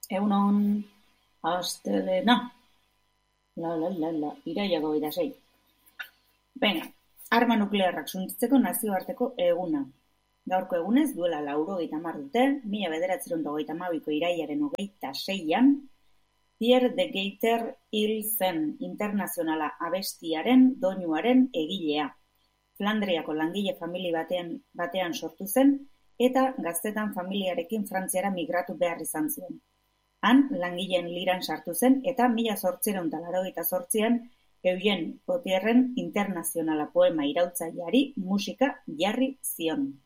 Egunon, astelena, irailak 26. Venga, arma nuklearrak suntsitzeko nazioarteko eguna. Gaurko egunez, duela 90 urte, 1922ko irailaren 26an, Pierre de Gaiter hil zen internazionala abestiaren doinuaren egilea. Flandriako langile familia batean sortu zen eta gaztetan familiarekin Frantziara migratu behar izan zuen. Han, langileen liran sartu zen eta 1888an Eugene Potierren internazionala poema iraultzaileari musika jarri zion.